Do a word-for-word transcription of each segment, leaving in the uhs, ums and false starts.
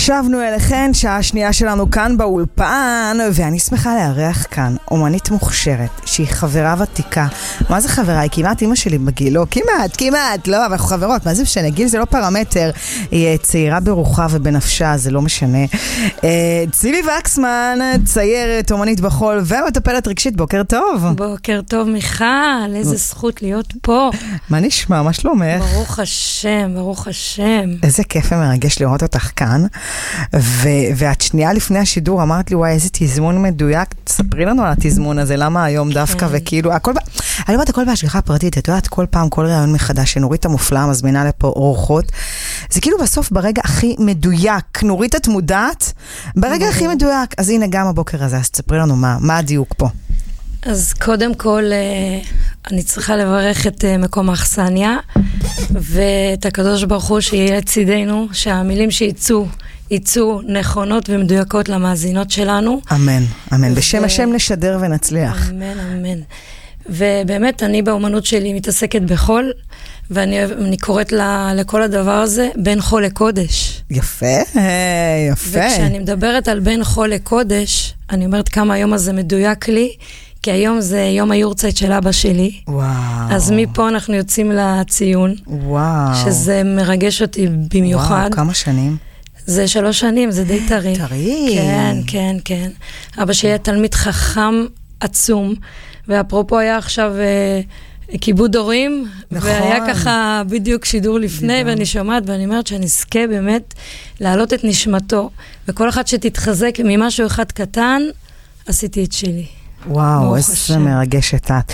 שבנו אליכן, שעה שנייה שלנו כאן באולפן, ואני שמחה לארח כאן אומנית מוכשרת, שהיא חברה ותיקה. מה זה חברה? היא כמעט אמא שלי בגיל, לא, כמעט, כמעט, לא, אבל אנחנו חברות, מה זה משנה? גיל זה לא פרמטר, היא צעירה ברוחה ובנפשה, זה לא משנה. צילי וקסמן, ציירת, אומנית בחול, ומטפלת רגשית, בוקר טוב. בוקר טוב, מיכל, איזה זכות להיות פה. מה נשמע? מה שלומך? ברוך השם, ברוך השם. איזה כיף ומרגש לראות אותך כאן. ו- ואת שנייה לפני השידור אמרת לי, וואי, איזה תזמון מדויק, תספרי לנו על התזמון הזה, למה היום דווקא, וכאילו, הכל, אני אומרת, הכל בהשגחה פרטית, את יודעת, כל פעם, כל רעיון מחדש, שנורית המופלאה מזמינה לפה אורחות, זה כאילו בסוף ברגע הכי מדויק, נורית את מודעת, ברגע הכי מדויק, אז הנה גם הבוקר הזה, אז תספרי לנו מה, מה הדיוק פה. אז קודם כל, אני צריכה לברך את מקום האכסניה, ואת הקדוש ברוך הוא שיהיה לצידנו, שהמילים שיצאו, יצאו נכונות ומדויקות למאזינות שלנו. אמן, אמן. ו... בשם השם נשדר ונצליח. אמן, אמן. ובאמת, אני באומנות שלי מתעסקת בחול, ואני קוראת לה, לכל הדבר הזה בין חול לקודש. יפה, יפה. וכשאני מדברת על בין חול לקודש, אני אומרת כמה היום הזה מדויק לי, כי היום זה יום היורצייט של אבא שלי. וואו. אז מפה אנחנו יוצאים לציון. וואו. שזה מרגש אותי במיוחד. וואו, כמה שנים? זה שלוש שנים, זה די טרי. טרי. כן, כן, כן. אבא שלי היה תלמיד חכם עצום, ואפרופו היה עכשיו אה, כיבוד הורים, נכון. והיה ככה בדיוק שידור לפני, בדיוק. ואני שומעת, ואני אומרת שאני אזכה באמת להעלות את נשמתו, וכל אחד שתתחזק ממשהו אחד קטן, עשיתי את שלי. וואו, איזה מרגשת את.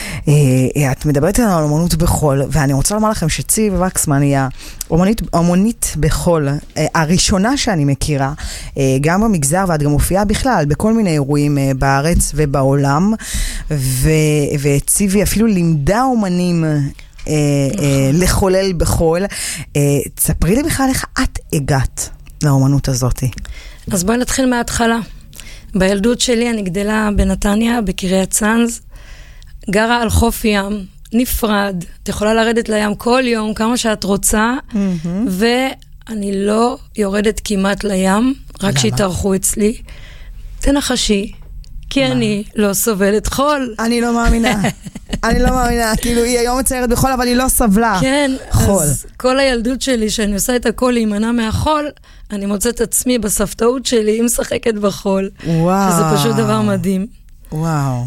את מדברת על אומנות בחול, ואני רוצה לומר לכם שצילי וקסמן היא אומנית בחול, הראשונה שאני מכירה, גם במגזר, ואת גם מופיעה בכלל, בכל מיני אירועים בארץ ובעולם, וצילי אפילו לימדה אומנים לחולל בחול. תספרי לי בכלל איך את הגעת לאומנות הזאת. אז בואי נתחיל מההתחלה. בילדות שלי אני גדלה בנתניה, בקריית צאנז, גרה על חוף ים, נפרד, את יכולה לרדת לים כל יום, כמה שאת רוצה, mm-hmm. ואני לא יורדת כמעט לים, רק שהתארחו אצלי. תנחשי, כי מה? אני לא סובלת חול. אני לא מאמינה, אני לא מאמינה, כאילו היא היום מציירת בחול, אבל היא לא סבלה. כן, חול. אז כל הילדות שלי, שאני עושה את הכל להימנע מהחול, אני מוצאת עצמי בספתאות שלי, היא משחקת בחול. וואו. שזה פשוט דבר מדהים. וואו.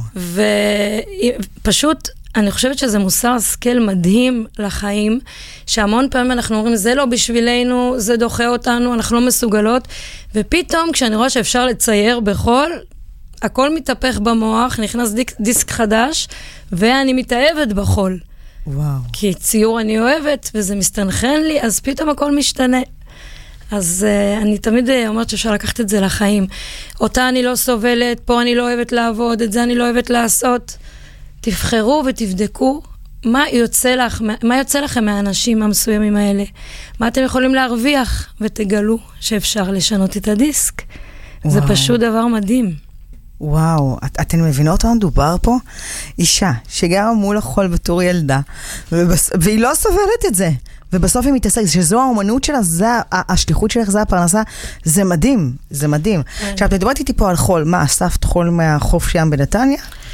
ופשוט, אני חושבת שזה מוסר השכל מדהים לחיים, שהמון פעמים אנחנו אומרים, זה לא בשבילנו, זה דוחה אותנו, אנחנו לא מסוגלות, ופתאום כשאני רואה שאפשר לצייר בחול, הכל מתהפך במוח, נכנס דיק, דיסק חדש, ואני מתאהבת בחול. וואו. כי ציור אני אוהבת, וזה מסתנחן לי, אז פתאום הכל משתנה. אז uh, אני תמיד uh, אומרת שאפשר לקחת את זה לחיים. אותה אני לא סובלת, פה אני לא אוהבת לעבוד, את זה אני לא אוהבת לעשות. תבחרו ותבדקו מה יוצא, לך, מה יוצא לכם מהאנשים המסוימים האלה. מה אתם יכולים להרוויח, ותגלו שאפשר לשנות את הדיסק. וואו. זה פשוט דבר מדהים. וואו, את, אתן מבינות מה מדובר פה? אישה שגרה מול החול בתור ילדה, ובס... והיא לא סובלת את זה. ובסוף היא מתעסקת, שזו האומנות שלה, זה השליחות שלך, זה הפרנסה, זה מדהים, זה מדהים. עכשיו, את מדברת איתי פה על חול, מה, אספת חול מהחוף שים בנתניה?